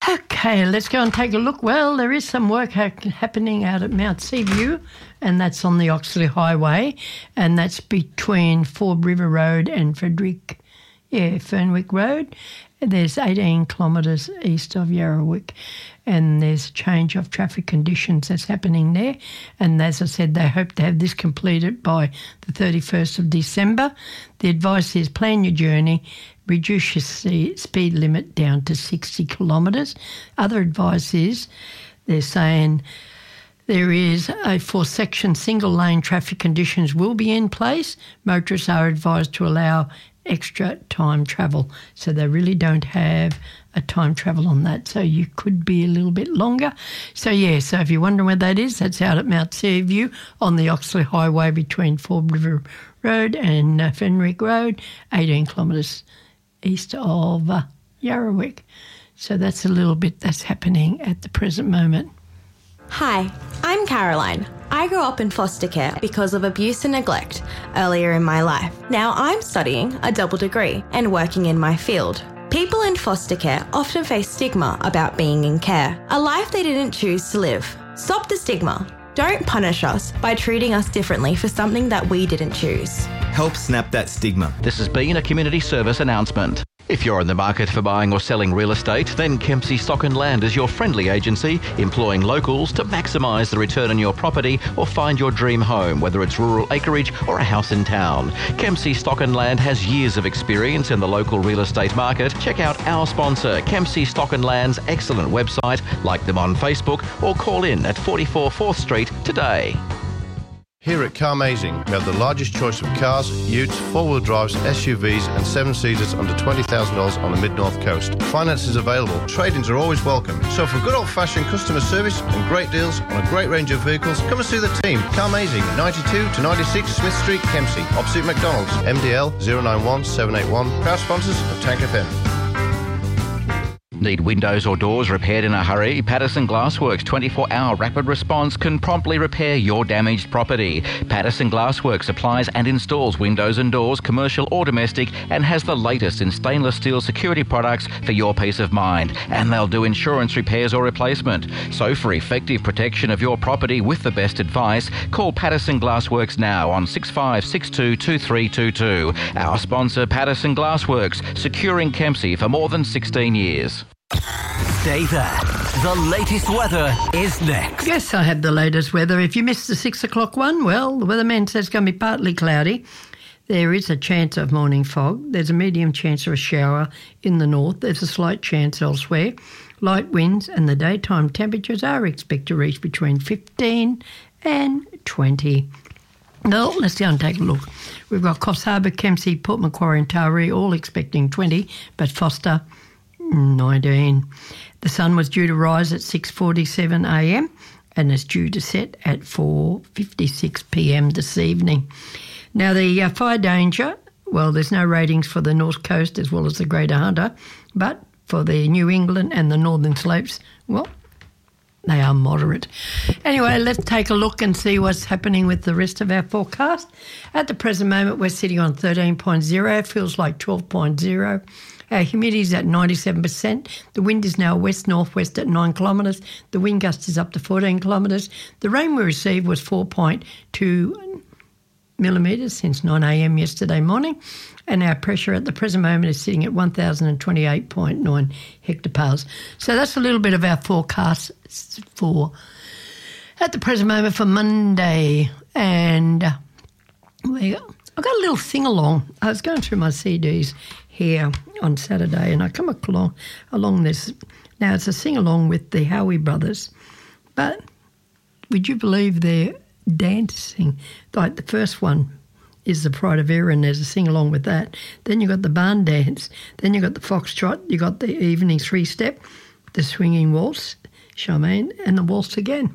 Okay, let's go and take a look. Well, there is some work happening out at Mount Seaview, and that's on the Oxley Highway, and that's between Ford River Road and Fernwick Road. There's 18 kilometres east of Yarrawick, and there's a change of traffic conditions that's happening there. And as I said, they hope to have this completed by the 31st of December. The advice is plan your journey, reduce your speed limit down to 60 kilometres. Other advice is they're saying there is a four-section single-lane traffic conditions will be in place. Motorists are advised to allow extra time travel. So they really don't have a time travel on that. So you could be a little bit longer. So if you're wondering where that is, that's out at Mount Seaview on the Oxley Highway between Ford River Road and Fenwick Road, 18 kilometres east of Yarrawick. So that's a little bit that's happening at the present moment. Hi, I'm Caroline. I grew up in foster care because of abuse and neglect earlier in my life. Now I'm studying a double degree and working in my field. People in foster care often face stigma about being in care, a life they didn't choose to live. Stop the stigma. Don't punish us by treating us differently for something that we didn't choose. Help snap that stigma. This has been a community service announcement. If you're in the market for buying or selling real estate, then Kempsey Stock and Land is your friendly agency, employing locals to maximise the return on your property or find your dream home, whether it's rural acreage or a house in town. Kempsey Stock and Land has years of experience in the local real estate market. Check out our sponsor, Kempsey Stock and Land's excellent website, like them on Facebook, or call in at 44 4th Street today. Here at Carmazing, we have the largest choice of cars, utes, four-wheel drives, SUVs and seven-seaters under $20,000 on the Mid-North Coast. Finance is available. Trade-ins are always welcome. So for good old-fashioned customer service and great deals on a great range of vehicles, come and see the team. Carmazing, 92 to 96 Smith Street, Kempsey, opposite McDonald's. MDL 091 781. Proud sponsors of Tank FM. Need windows or doors repaired in a hurry? Patterson Glassworks 24-hour rapid response can promptly repair your damaged property. Patterson Glassworks supplies and installs windows and doors, commercial or domestic, and has the latest in stainless steel security products for your peace of mind. And they'll do insurance repairs or replacement. So for effective protection of your property with the best advice, call Patterson Glassworks now on 6562 2322. Our sponsor, Patterson Glassworks, securing Kempsey for more than 16 years. Stay there. The latest weather is next. Yes, I have the latest weather. If you missed the 6 o'clock one, well, the weatherman says it's going to be partly cloudy. There is a chance of morning fog. There's a medium chance of a shower in the north. There's a slight chance elsewhere. Light winds and the daytime temperatures are expected to reach between 15 and 20. Well, let's go and take a look. We've got Coffs Harbour, Kempsey, Port Macquarie and Taree all expecting 20, but Foster 19. The sun was due to rise at 6:47 a.m. and is due to set at 4:56 p.m. this evening. Now, the fire danger, well, there's no ratings for the North Coast as well as the Greater Hunter, but for the New England and the Northern Slopes, well, they are moderate. Anyway, let's take a look and see what's happening with the rest of our forecast. At the present moment, we're sitting on 13.0, feels like 12.0. Our humidity is at 97%. The wind is now west-northwest at 9 kilometres. The wind gust is up to 14 kilometres. The rain we received was 4.2 millimetres since 9 a.m. yesterday morning. And our pressure at the present moment is sitting at 1,028.9 hectopascals. So that's a little bit of our forecast for, at the present moment, for Monday. And I've got a little sing-along. I was going through my CDs here on Saturday and I come along this. Now, it's a sing-along with the Howie Brothers, but would you believe they're dancing? Like the first one is the Pride of Erin, there's a sing-along with that. Then you got the barn dance. Then you got the foxtrot. You got the evening three-step, the swinging waltz, Charmaine, and the waltz again.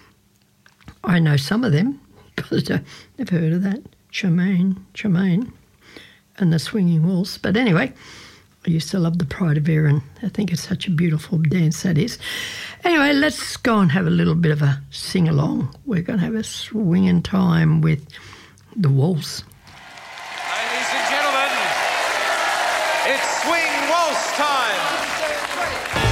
I know some of them, but I've never heard of that. Charmaine, and the swinging waltz. But anyway, I used to love the Pride of Erin. I think it's such a beautiful dance that is. Anyway, let's go and have a little bit of a sing-along. We're going to have a swinging time with the waltz. Ladies and gentlemen, it's swing waltz time.